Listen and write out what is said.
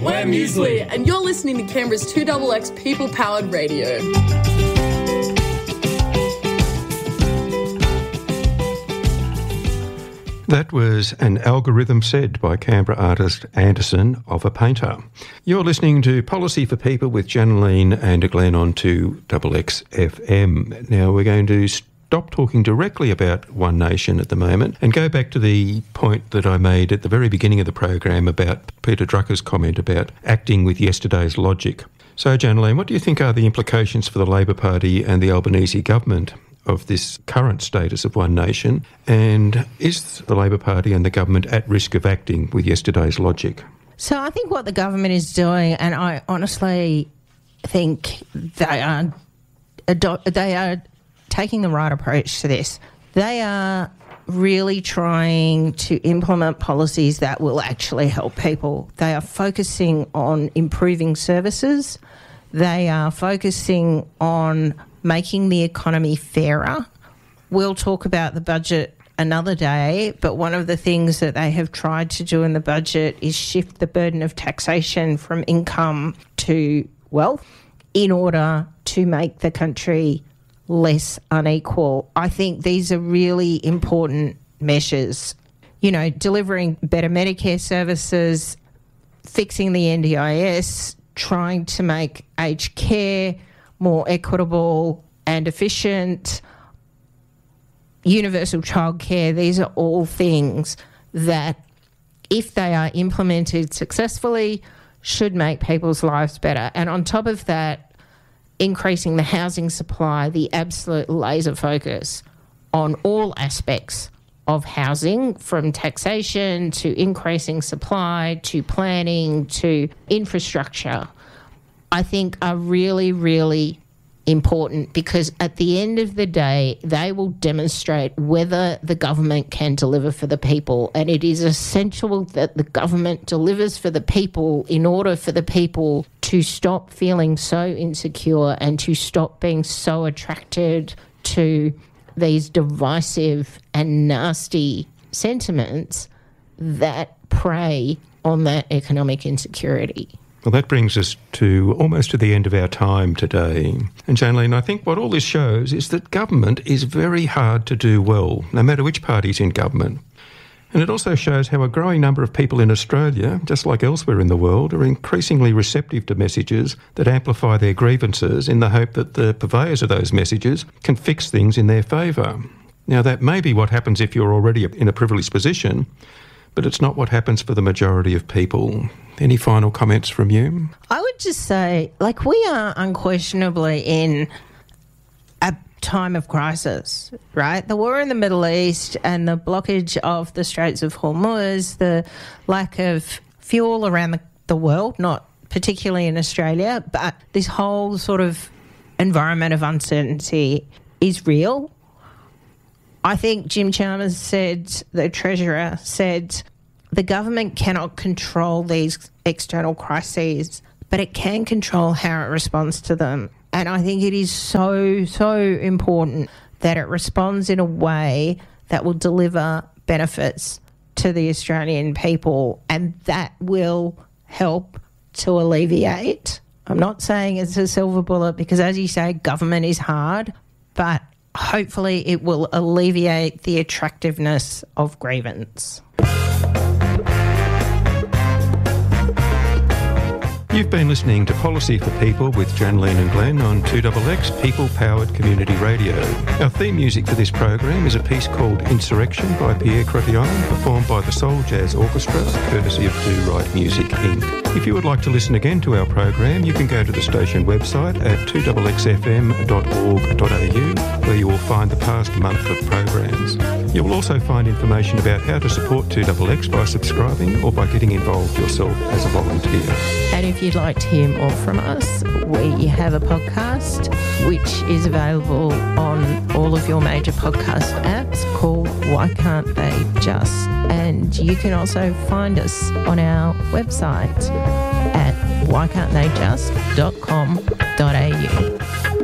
We're Muesli, and you're listening to Canberra's 2XX people-powered radio. That was An Algorithm Said by Canberra artist Anderson of a Painter. You're listening to Policy for People with Janaline and Glenn on 2XX FM. Now we're going to stop talking directly about One Nation at the moment and go back to the point that I made at the very beginning of the program about Peter Drucker's comment about acting with yesterday's logic. So, Janaline, what do you think are the implications for the Labor Party and the Albanese government of this current status of One Nation, and is the Labor Party and the government at risk of acting with yesterday's logic? So I think what the government is doing, and I honestly think they are taking the right approach to this. They are really trying to implement policies that will actually help people. They are focusing on improving services. They are focusing on making the economy fairer. We'll talk about the budget another day, but one of the things that they have tried to do in the budget is shift the burden of taxation from income to wealth in order to make the country less unequal. I think these are really important measures. You know, delivering better Medicare services, fixing the NDIS, trying to make aged care more equitable and efficient, universal childcare. These are all things that, if they are implemented successfully, should make people's lives better. And on top of that, increasing the housing supply, the absolute laser focus on all aspects of housing, from taxation to increasing supply to planning to infrastructure, I think are really, really important, because at the end of the day, they will demonstrate whether the government can deliver for the people. And it is essential that the government delivers for the people in order for the people to stop feeling so insecure and to stop being so attracted to these divisive and nasty sentiments that prey on that economic insecurity. Well, that brings us to almost to the end of our time today. And Janaline, I think what all this shows is that government is very hard to do well, no matter which party's in government. And it also shows how a growing number of people in Australia, just like elsewhere in the world, are increasingly receptive to messages that amplify their grievances in the hope that the purveyors of those messages can fix things in their favour. Now, that may be what happens if you're already in a privileged position, but it's not what happens for the majority of people. Any final comments from you? I would just say, we are unquestionably in a time of crisis, right? The war in the Middle East and the blockage of the Straits of Hormuz, the lack of fuel around the world, not particularly in Australia, but this whole sort of environment of uncertainty is real. I think Jim Chalmers said, the Treasurer said, the government cannot control these external crises, but it can control how it responds to them. And I think it is so, so important that it responds in a way that will deliver benefits to the Australian people, and that will help to alleviate. I'm not saying it's a silver bullet, because, as you say, government is hard, but hopefully it will alleviate the attractiveness of grievance. You've been listening to Policy for People with Janaline and Glenn on 2XX People-Powered Community Radio. Our theme music for this program is a piece called Insurrection by Pierre Cretillon, performed by the Soul Jazz Orchestra, courtesy of Do Right Music Inc. If you would like to listen again to our program, you can go to the station website at 2xxfm.org.au, where you will find the past month of programs. You will also find information about how to support 2XX by subscribing or by getting involved yourself as a volunteer. And if you'd like to hear more from us, we have a podcast which is available on all of your major podcast apps called Why Can't They Just? And you can also find us on our website at whycan'ttheyjust.com.au.